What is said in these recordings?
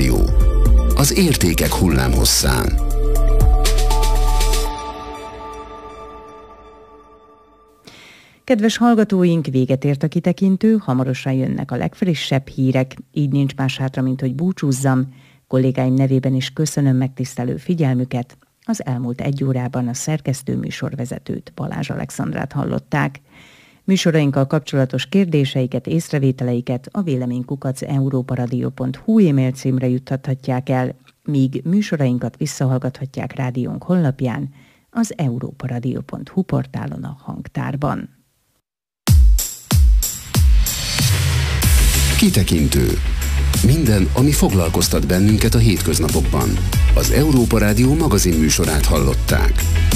Rádió. Az értékek hullámhosszán. Kedves hallgatóink, véget ért a kitekintő, hamarosan jönnek a legfrissebb hírek, így nincs más hátra, mint hogy búcsúzzam. Kollégáim nevében is köszönöm megtisztelő figyelmüket. Az elmúlt 1 órában a szerkesztő műsorvezetőt, Balázs Alexandrát hallották. Műsorainkkal kapcsolatos kérdéseiket, észrevételeiket a véleménykukac@europaradio.hu e-mail címre juttathatják el, míg műsorainkat visszahallgathatják rádiónk honlapján, az europaradio.hu portálon a hangtárban. Kitekintő. Minden, ami foglalkoztat bennünket a hétköznapokban. Az Európa Rádió magazin műsorát hallották.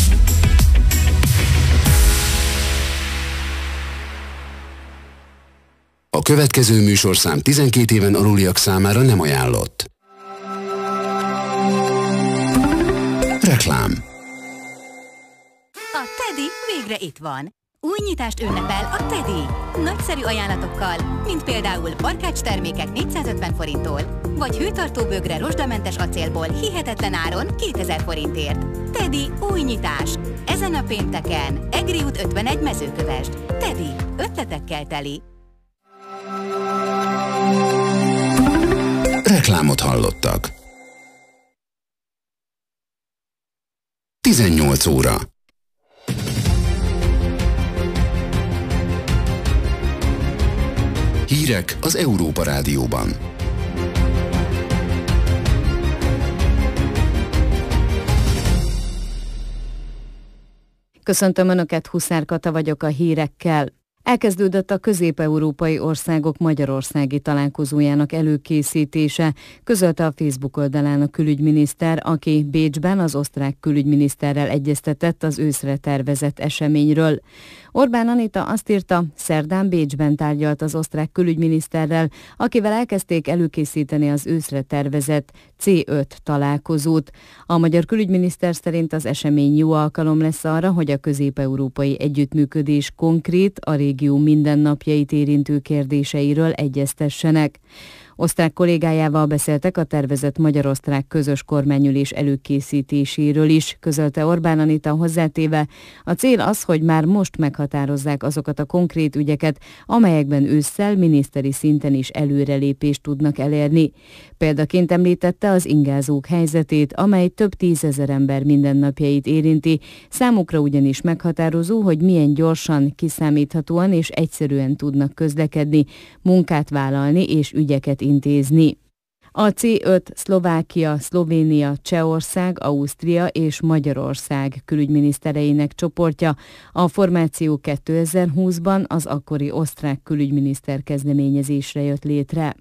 A következő műsorszám 12 éven aluliak számára nem ajánlott. Reklám. A Teddy végre itt van. Új nyitást ünnepel a Teddy. Nagyszerű ajánlatokkal, mint például barkács termékek 450 forinttól, vagy hőtartó bögre rozsdamentes acélból hihetetlen áron 2000 forintért. Teddy új nyitás. Ezen a pénteken, Egri út 51 Mezőkövesd. Teddy, ötletekkel teli. Reklámot hallottak. 18 óra. Hírek az Európa Rádióban. Köszöntöm Önöket, Huszár Kata vagyok a hírekkel. Elkezdődött a közép-európai országok magyarországi találkozójának előkészítése, közölte a Facebook oldalán a külügyminiszter, aki Bécsben az osztrák külügyminiszterrel egyeztetett az őszre tervezett eseményről. Orbán Anita azt írta, szerdán Bécsben tárgyalt az osztrák külügyminiszterrel, akivel elkezdték előkészíteni az őszre tervezett C5 találkozót. A magyar külügyminiszter szerint az esemény jó alkalom lesz arra, hogy a közép-európai együttműködés konkrét, a régió mindennapjait érintő kérdéseiről egyeztessenek. Osztrák kollégájával beszéltek a tervezett magyar-osztrák közös kormányülés előkészítéséről is, közölte Orbán Anita hozzátéve. A cél az, hogy már most meghatározzák azokat a konkrét ügyeket, amelyekben ősszel miniszteri szinten is előrelépést tudnak elérni. Példaként említette az ingázók helyzetét, amely több 10 000 ember mindennapjait érinti, számukra ugyanis meghatározó, hogy milyen gyorsan, kiszámíthatóan és egyszerűen tudnak közlekedni, munkát vállalni és ügyeket intézni. A C5 Szlovákia, Szlovénia, Csehország, Ausztria és Magyarország külügyminisztereinek csoportja. A formáció 2020-ban az akkori osztrák külügyminiszter kezdeményezésre jött létre.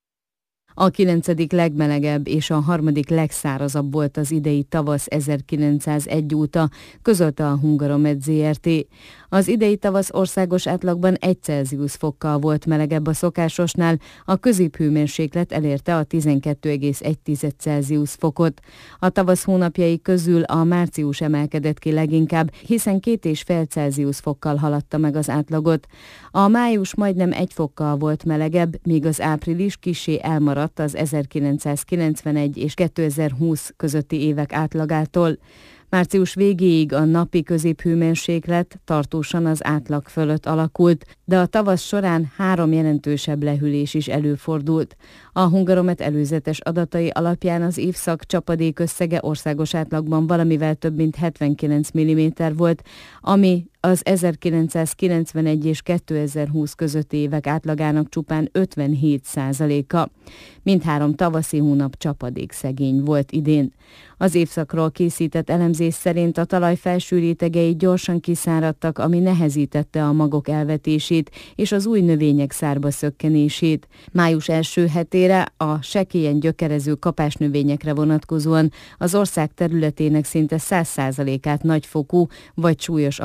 A 9. legmelegebb és a 3. legszárazabb volt az idei tavasz 1901 óta, közölte a Hungaromed Zrt. Az idei tavasz országos átlagban 1 Celsius fokkal volt melegebb a szokásosnál, a középhőmérséklet elérte a 12,1 Celsius fokot. A tavasz hónapjai közül a március emelkedett ki leginkább, hiszen 2,5 Celsius fokkal haladta meg az átlagot. A május majdnem 1 fokkal volt melegebb, míg az április kissé elmaradt az 1991 és 2020 közötti évek átlagától. Március végéig a napi középhőmérséklet tartósan az átlag fölött alakult, de a tavasz során 3 jelentősebb lehűlés is előfordult. A Hungaromet előzetes adatai alapján az évszak csapadék összege országos átlagban valamivel több mint 79 mm volt, ami az 1991 és 2020 közötti évek átlagának csupán 57%-a. Mindhárom tavaszi hónap csapadékszegény volt idén. Az évszakról készített elemzés szerint a talaj felső rétegei gyorsan kiszáradtak, ami nehezítette a magok elvetését és az új növények szárba szökkenését. Május első hetére a sekélyen gyökerező kapásnövényekre vonatkozóan az ország területének szinte 100%-át nagyfokú vagy súlyos asszály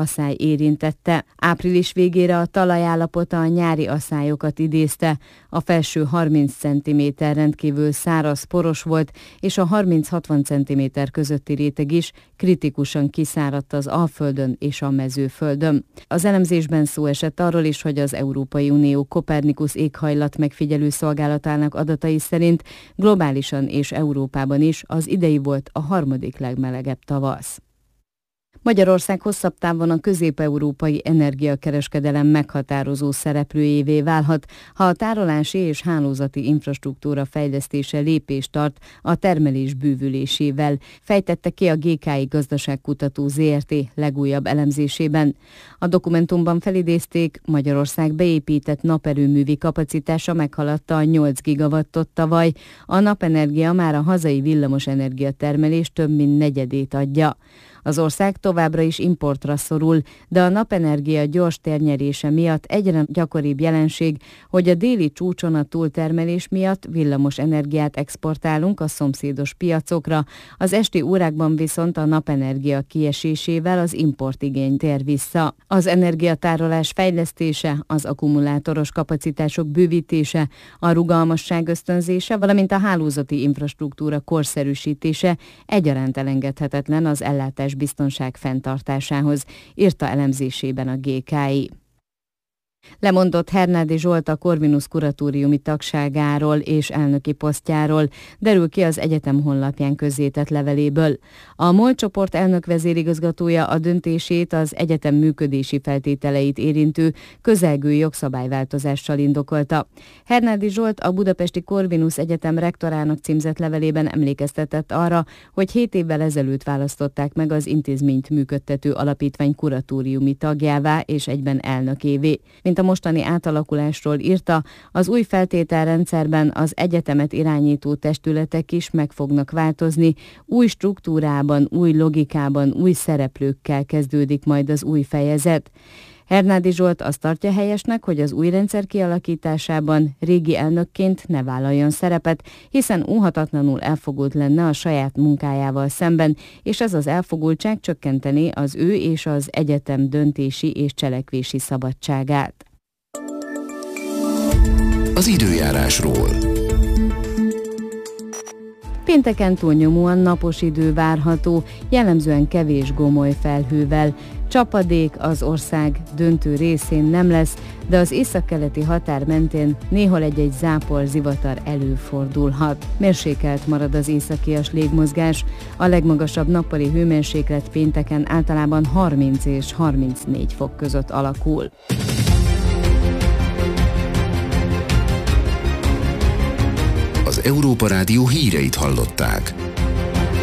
érintette. Április végére a talajállapota a nyári aszályokat idézte. A felső 30 cm rendkívül száraz, poros volt, és a 30-60 cm közötti réteg is kritikusan kiszáradt az Alföldön és a Mezőföldön. Az elemzésben szó esett arról is, hogy az Európai Unió Copernicus éghajlat megfigyelő szolgálatának adatai szerint globálisan és Európában is az idei volt a harmadik legmelegebb tavasz. Magyarország hosszabb távon a közép-európai energiakereskedelem meghatározó szereplőjévé válhat, ha a tárolási és hálózati infrastruktúra fejlesztése lépést tart a termelés bővülésével, fejtette ki a GKI Gazdaságkutató Zrt. Legújabb elemzésében. A dokumentumban felidézték, Magyarország beépített naperőművi kapacitása meghaladta a 8 gigawattot tavaly, a napenergia már a hazai villamosenergia termelés több mint negyedét adja. Az ország továbbra is importra szorul, de a napenergia gyors térnyerése miatt egyre gyakoribb jelenség, hogy a déli csúcson a túltermelés miatt villamos energiát exportálunk a szomszédos piacokra, az esti órákban viszont a napenergia kiesésével az importigény tér vissza. Az energiatárolás fejlesztése, az akkumulátoros kapacitások bővítése, a rugalmasság ösztönzése, valamint a hálózati infrastruktúra korszerűsítése egyaránt elengedhetetlen az ellátás biztonság fenntartásához, írta elemzésében a GKI. Lemondott Hernádi Zsolt a Corvinus kuratóriumi tagságáról és elnöki posztjáról, derül ki az egyetem honlapján közzétett leveléből. A MOL csoport elnök vezérigazgatója a döntését az egyetem működési feltételeit érintő közelgő jogszabályváltozással indokolta. Hernádi Zsolt a Budapesti Corvinus Egyetem rektorának címzett levelében emlékeztetett arra, hogy 7 évvel ezelőtt választották meg az intézményt működtető alapítvány kuratóriumi tagjává és egyben elnökévé. Mint a mostani átalakulásról írta, az új feltételrendszerben az egyetemet irányító testületek is meg fognak változni, új struktúrában, új logikában, új szereplőkkel kezdődik majd az új fejezet. Hernádi Zsolt azt tartja helyesnek, hogy az új rendszer kialakításában régi elnökként ne vállaljon szerepet, hiszen óhatatlanul elfogult lenne a saját munkájával szemben, és ez az elfogultság csökkenteni az ő és az egyetem döntési és cselekvési szabadságát. Az időjárásról. Pénteken túlnyomóan napos idő várható, jellemzően kevés gomoly felhővel. Csapadék az ország döntő részén nem lesz, de az északkeleti határ mentén néhol egy-egy zápor, zivatar előfordulhat. Mérsékelt marad az északias légmozgás, a legmagasabb nappali hőmérséklet pénteken általában 30 és 34 fok között alakul. Az Európa Rádió híreit hallották.